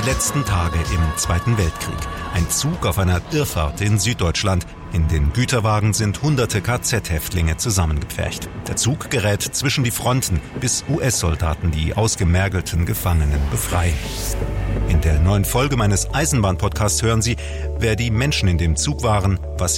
Die letzten Tage im Zweiten Weltkrieg. Ein Zug auf einer Irrfahrt in Süddeutschland. In den Güterwagen sind hunderte KZ-Häftlinge zusammengepfercht. Der Zug gerät zwischen die Fronten, bis US-Soldaten die ausgemergelten Gefangenen befreien. In der neuen Folge meines Eisenbahn-Podcasts hören Sie, wer die Menschen in dem Zug waren, was